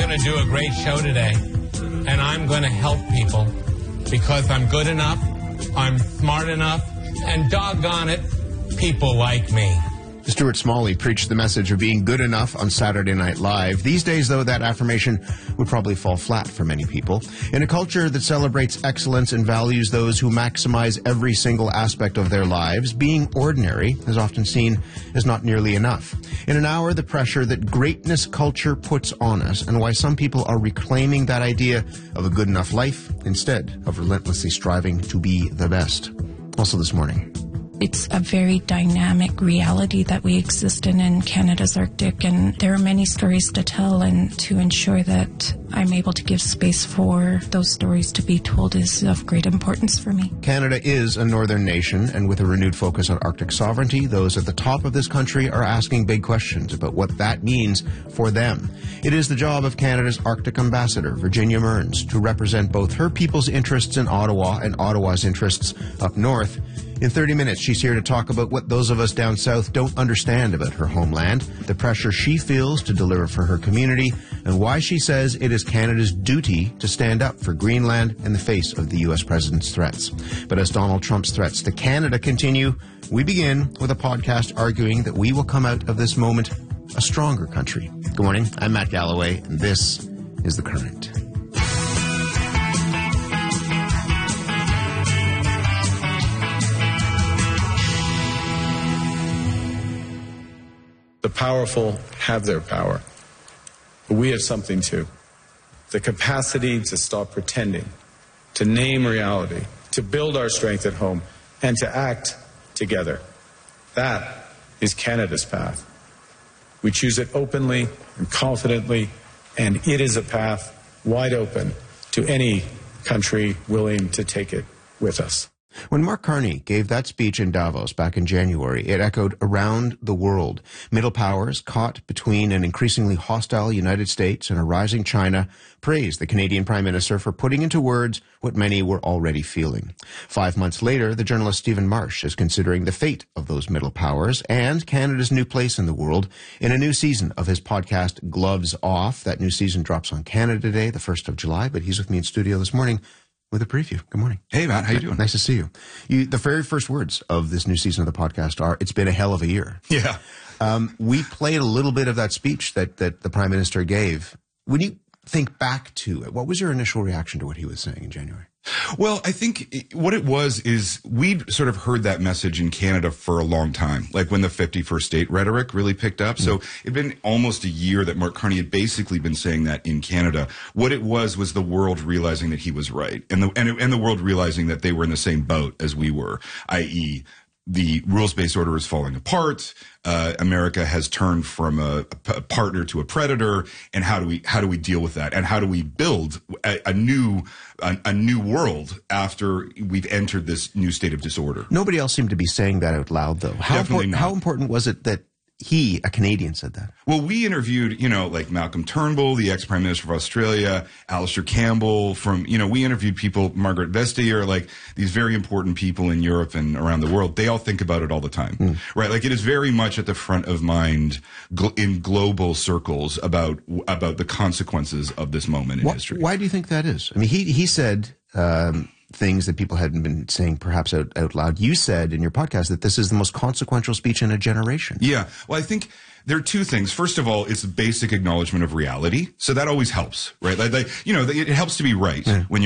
going to do a great show today, and I'm going to help people because I'm good enough, I'm smart enough, and doggone it, people like me. Stuart Smalley preached the message of being good enough on Saturday Night Live. These days, though, that affirmation would probably fall flat for many people. In a culture that celebrates excellence and values those who maximize every single aspect of their lives, being ordinary is often seen as not nearly enough. In an hour, the pressure that greatness culture puts on us and why some people are reclaiming that idea of a good enough life instead of relentlessly striving to be the best. Also this morning. It's a very dynamic reality that we exist in Canada's Arctic, and there are many stories to tell, and to ensure that I'm able to give space for those stories to be told is of great importance for me. Canada is a northern nation, and with a renewed focus on Arctic sovereignty, those at the top of this country are asking big questions about what that means for them. It is the job of Canada's Arctic ambassador, Virginia Mearns, to represent both her people's interests in Ottawa and Ottawa's interests up north. In 30 minutes, she's here to talk about what those of us down south don't understand about her homeland, the pressure she feels to deliver for her community, and why she says it is Canada's duty to stand up for Greenland in the face of the U.S. president's threats. But as Donald Trump's threats to Canada continue, we begin with a podcast arguing that we will come out of this moment a stronger country. Good morning. I'm Matt Galloway, and this is The Current. The powerful have their power, but we have something too. The capacity to stop pretending, to name reality, to build our strength at home, and to act together. That is Canada's path. We choose it openly and confidently, and it is a path wide open to any country willing to take it with us. When Mark Carney gave that speech in Davos back in January, it echoed around the world. Middle powers, caught between an increasingly hostile United States and a rising China, praised the Canadian Prime Minister for putting into words what many were already feeling. 5 months later, the journalist Stephen Marsh is considering the fate of those middle powers and Canada's new place in the world in a new season of his podcast, Gloves Off. That new season drops on Canada Day, the 1st of July, but he's with me in studio this morning with a preview. Good morning. Hey, Matt. How you doing? Nice to see you. The very first words of this new season of the podcast are, it's been a hell of a year. Yeah. We played a little bit of that speech that the Prime Minister gave. When you think back to it, what was your initial reaction to what he was saying in January? Well, I think what it was is we'd sort of heard that message in Canada for a long time, like when the 51st state rhetoric really picked up. So it'd been almost a year that Mark Carney had basically been saying that in Canada. What it was the world realizing that he was right, and the world realizing that they were in the same boat as we were, i.e., the rules-based order is falling apart. America has turned from a partner to a predator, and how do we deal with that? And how do we build a new world after we've entered this new state of disorder? Nobody else seemed to be saying that out loud, though. How important was it that he, a Canadian, said that? Well, we interviewed, like Malcolm Turnbull, the ex-Prime Minister of Australia, Alistair Campbell we interviewed people, Margaret Vestager, like these very important people in Europe and around the world. They all think about it all the time, right? Like it is very much at the front of mind in global circles about the consequences of this moment in history. Why do you think that is? I mean, he said things that people hadn't been saying perhaps out loud. You said in your podcast that this is the most consequential speech in a generation. Yeah. Well, I think there are two things. First of all, it's a basic acknowledgement of reality. So that always helps, right? It helps to be right when